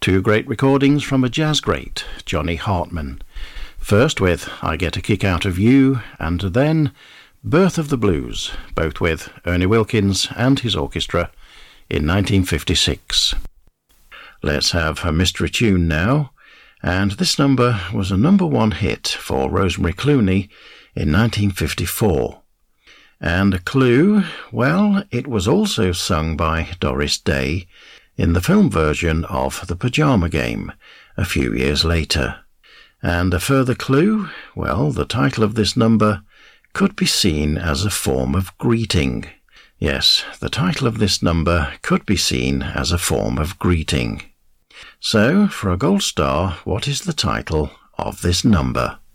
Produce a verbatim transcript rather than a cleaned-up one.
two great recordings from a jazz great, Johnny Hartman. First with I Get a Kick Out of You, and then Birth of the Blues, both with Ernie Wilkins and his orchestra in nineteen fifty-six. Let's have a mystery tune now, and this number was a number one hit for Rosemary Clooney in nineteen fifty-four. And a clue, well, it was also sung by Doris Day in the film version of The Pyjama Game a few years later. And a further clue, well, the title of this number could be seen as a form of greeting. Yes, the title of this number could be seen as a form of greeting. So, for a gold star, what is the title of this number?